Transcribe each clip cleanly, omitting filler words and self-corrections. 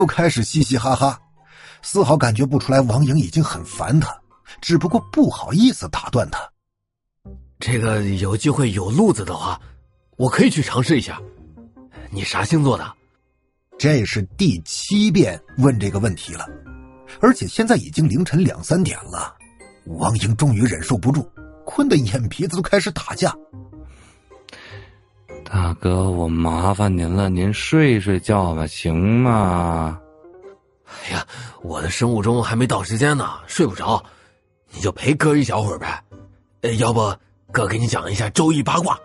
又开始嘻嘻哈哈，丝毫感觉不出来王莹已经很烦他，只不过不好意思打断他。 这个有机会有路子的话，我可以去尝试一下。你啥星座的？ 这是第7遍问这个问题了，而且现在已经凌晨2、3点了。王莹终于忍受不住，困得眼皮子都开始打架。 大哥，我麻烦您了，您睡睡觉吧，行吗？ 哎呀，我的生物钟还没到时间呢，睡不着，你就陪哥一小会儿呗。要不哥给你讲一下周易八卦。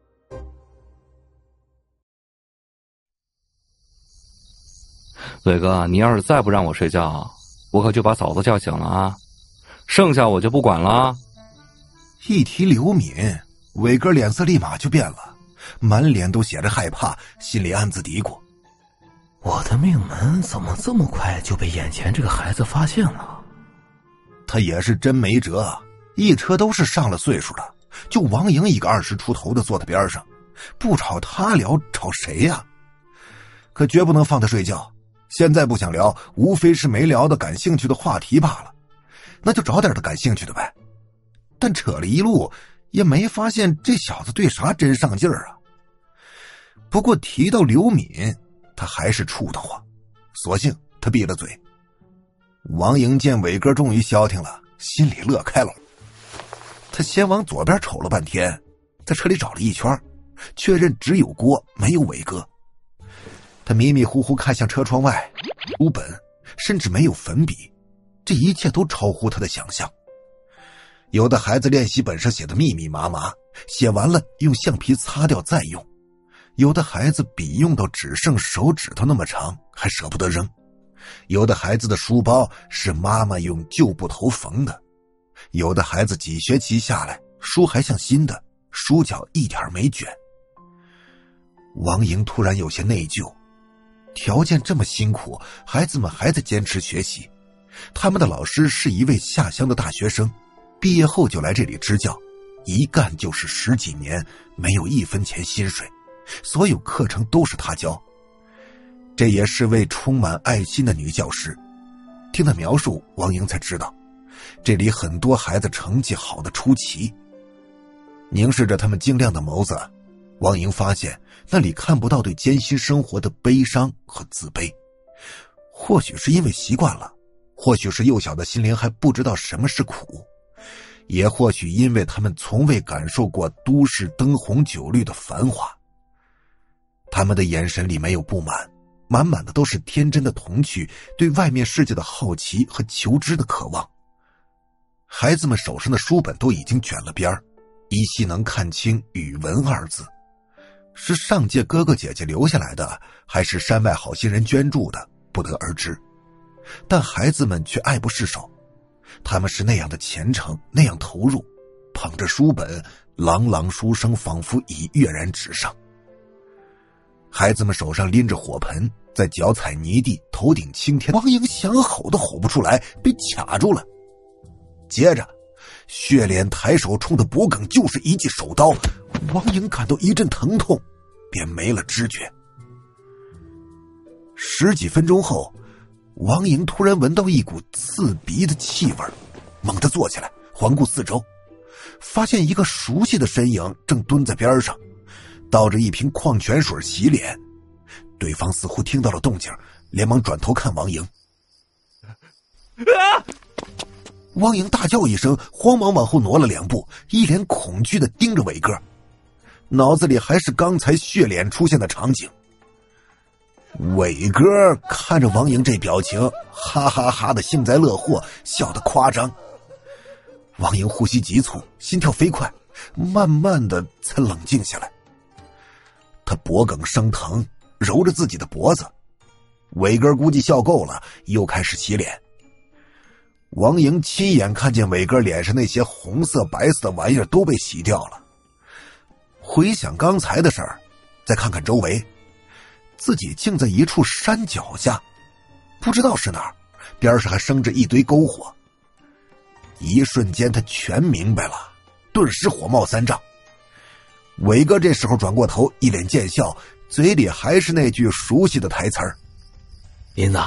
伟哥，你要是再不让我睡觉，我可就把嫂子叫醒了啊！剩下我就不管了。 一提刘敏，伟哥脸色立马就变了，满脸都写着害怕，心里暗自嘀咕： 我的命门怎么这么快就被眼前这个孩子发现了？ 他也是真没辙，一车都是上了岁数的，就王莹一个20出头的坐在边上，不找他聊找谁呀？可绝不能放他睡觉，现在不想聊，无非是没聊的感兴趣的话题罢了，那就找点他感兴趣的呗。但扯了一路也没发现这小子对啥真上劲儿啊。不过提到刘敏，他还是怵得慌，索性他闭了嘴。王莹见伟哥终于消停了，心里乐开了。他先往左边瞅了半天，在车里找了一圈，确认只有郭没有伟哥。他迷迷糊糊看向车窗外，书本甚至没有粉笔，这一切都超乎他的想象。有的孩子练习本上写的密密麻麻，写完了用橡皮擦掉再用，有的孩子笔用到只剩手指头那么长，还舍不得扔，有的孩子的书包是妈妈用旧布头缝的，有的孩子几学期下来书还像新的，书角一点没卷。王莹突然有些内疚，条件这么辛苦，孩子们还在坚持学习，他们的老师是一位下乡的大学生，毕业后就来这里支教，一干就是10几年，没有1分钱薪水，所有课程都是他教。这也是位充满爱心的女教师。听她描述，王莹才知道这里很多孩子成绩好的出奇。凝视着他们晶亮的眸子，王莹发现那里看不到对艰辛生活的悲伤和自卑。或许是因为习惯了，或许是幼小的心灵还不知道什么是苦，也或许因为他们从未感受过都市灯红酒绿的繁华。他们的眼神里没有不满，满满的都是天真的童趣，对外面世界的好奇和求知的渴望。孩子们手上的书本都已经卷了边，依稀能看清语文2字，是上届哥哥姐姐留下来的，还是山外好心人捐助的，不得而知。但孩子们却爱不释手，他们是那样的虔诚，那样投入，捧着书本，朗朗书声仿佛已跃然纸上。孩子们手上拎着火盆，在脚踩泥地，头顶青天。王莹想吼都吼不出来，被卡住了。接着血脸抬手冲他脖颈就是一记手刀，王莹感到一阵疼痛，便没了知觉。10几分钟后，王莹突然闻到一股刺鼻的气味，猛地坐起来，环顾四周，发现一个熟悉的身影正蹲在边上，倒着一瓶矿泉水洗脸。对方似乎听到了动静，连忙转头看王莹。王莹大叫一声，慌忙往后挪了2步，一脸恐惧地盯着伟哥，脑子里还是刚才血脸出现的场景。伟哥看着王莹这表情，哈哈哈的幸灾乐祸，笑得夸张。王莹呼吸急促，心跳飞快，慢慢的才冷静下来。他脖颈生疼，揉着自己的脖子。伟哥估计笑够了，又开始洗脸。王莹亲眼看见伟哥脸上那些红色白色的玩意儿都被洗掉了，回想刚才的事儿，再看看周围，自己竟在一处山脚下，不知道是哪儿，边上还生着一堆篝火。一瞬间他全明白了，顿时火冒三丈。伟哥这时候转过头，一脸贱笑，嘴里还是那句熟悉的台词儿： 银子，